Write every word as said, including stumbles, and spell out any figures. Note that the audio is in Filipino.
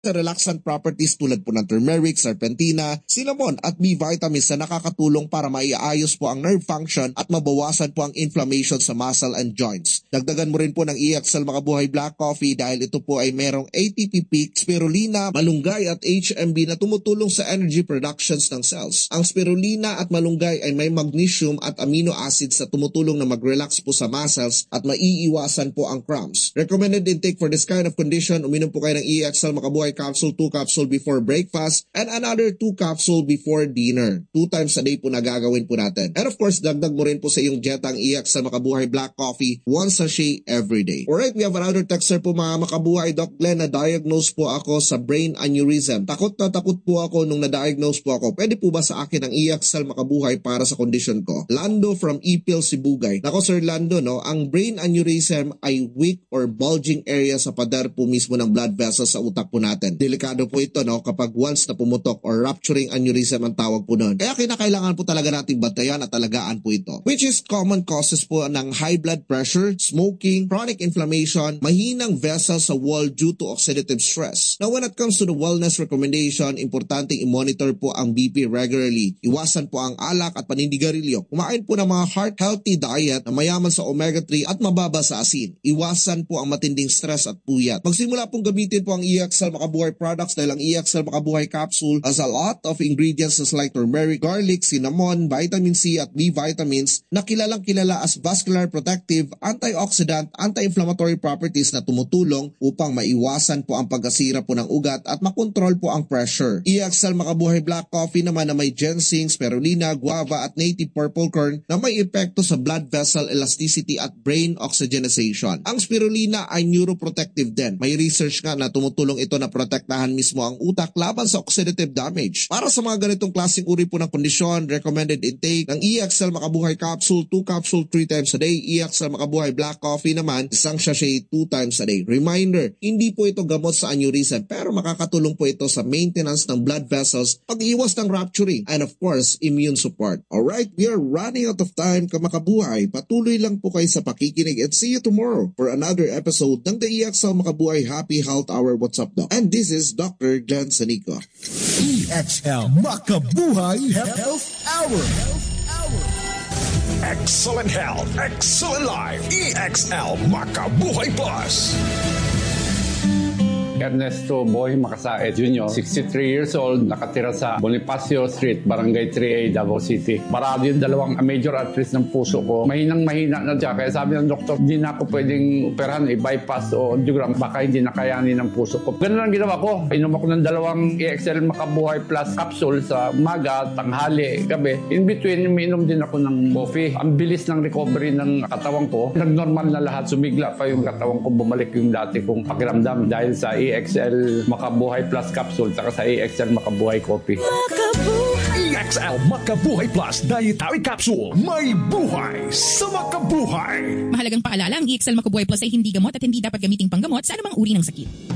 relaxant properties tulad po ng turmeric, serpentina, cinnamon at B vitamins na nakakatulong para maiayos po ang nerve function at mabawasan po ang inflammation sa muscle and joints. Dagdagan mo rin po ng E X L Makabuhay Black Coffee dahil ito po ay merong A T P peak, spirulina, malunggay at H M B na tumutulong sa energy productions ng cells. Ang spirulina at malunggay ay may magnesium at amino acids na tumutulong na mag-relax po sa muscles at maiiwasan po ang cramps. Recommended intake for this kind of condition, uminom po kayo ng E X L Makabuhay capsule, two capsule before breakfast and another two capsule before dinner. Two times a day po nagagawin po natin. And of course, dagdag mo rin po sa iyong dieta ang E X L Makabuhay Black Coffee, one sachet every day. Alright, we have another texter po mga makabuhay. Doc Glenn, na-diagnose po ako sa brain aneurysm. Takot na takot po ako nung na-diagnose po ako. Pwede po ba sa akin ang E X L Makabuhay para sa condition ko? Lando from Ipil, Sibugay. Nako Sir Lando, no, ang brain aneurysm ay weak or bulging area sa pader po mismo ng blood vessels sa utak po natin. Delikado po ito, no, kapag once na pumutok or rupturing aneurysm ang tawag po nun. Kaya kinakailangan po talaga nating bantayan at alagaan po ito. Which is common causes po ng high blood pressure, smoking, chronic inflammation, mahinang vessel sa wall due to oxidative stress. Now when it comes to the wellness recommendation, importante i-monitor po ang B P regularly. Iwasan po ang alak at panindigarilyo. Kumain po ng mga heart-healthy diet na mayaman sa omega three at mababa sa asin. Iwasan po ang matinding stress at puyat. Magsimula pong gamitin po ang E X L Makabuhay products dahil ang E X L Makabuhay capsule has a lot of ingredients like turmeric, garlic, cinnamon, vitamin C at B vitamins na kilalang kilala as vascular protective, antioxidant, anti-inflammatory properties na tumutulong upang maiwasan po ang pagkasira po ng ugat at makontrol po ang pressure. E X L Makabuhay Black Coffee naman na may ginseng, spirulina, guava at native purple corn na may epekto sa blood vessel elasticity at brain oxygenization. Ang spirulina ay neuroprotective din. May research nga na tumutulong ito na protektahan mismo ang utak laban sa oxidative damage. Para sa mga ganitong klaseng uri po ng kondisyon, recommended intake ng E X L Makabuhay capsule, two capsule three times a day. E X L Makabuhay Black Coffee naman, isang sachet two times a day. Reminder, hindi po ito gamot sa aneurysm pero makakatulong po ito sa maintenance ng blood vessels, pag-iwas ng rupturing, and of course, immune support. Alright, we are running out of time kamakabuhay. Patuloy lang po kayo sa pakikinig and see you tomorrow for another episode ng the E X L Makabuhay Happy Health Hour. What's up, Doc? And this is Doctor Glenn Sanico. E X L Makabuhay Health Hour. Excellent health, excellent life. E X L Makabuhay Plus. Ernesto Boy Macasaet Junior, sixty-three years old, nakatira sa Bonifacio Street, Barangay three A, Davao City. Marami yung dalawang major arteries ng puso ko. Mahinang mahina na siya. Kaya sabi ng doktor, hindi na ako pwedeng operahan, i-bypass o angiogram. Baka hindi nakayanin ng puso ko. Ganun ang ginawa ko. Inom ako ng dalawang E X L Makabuhay Plus capsule sa umaga, tanghali, gabi. In between, umiinom din ako ng coffee. Ang bilis ng recovery ng katawan ko. Nag-normal na lahat. Sumigla pa yung katawan ko. Bumalik yung dati kong pakiramdam dahil sa E X L Makabuhay Plus capsule saka sa E X L Makabuhay coffee. E X L Makabuhay Plus Dietary Capsule. May buhay sa makabuhay. Mahalagang paalala, ang E X L Makabuhay Plus ay hindi gamot at hindi dapat gamiting panggamot sa anumang uri ng sakit.